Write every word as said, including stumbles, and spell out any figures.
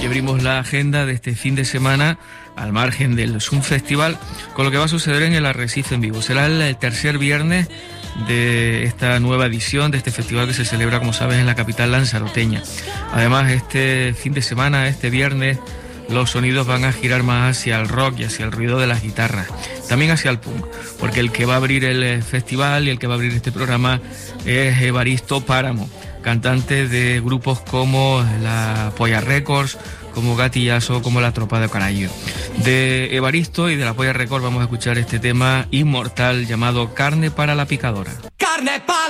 abrimos la agenda de este fin de semana al margen del Sun Festival con lo que va a suceder en el Arrecife en vivo. Será el tercer viernes de esta nueva edición de este festival que se celebra, como sabes, en la capital lanzaroteña. Además, este fin de semana, este viernes, los sonidos van a girar más hacia el rock y hacia el ruido de las guitarras, también hacia el punk, porque el que va a abrir el festival y el que va a abrir este programa es Evaristo Páramo, cantante de grupos como la Polla Records, como Gatillazo, como la Tropa de Carallo. De Evaristo y de la Polla Records vamos a escuchar este tema inmortal llamado Carne para la Picadora. Carne para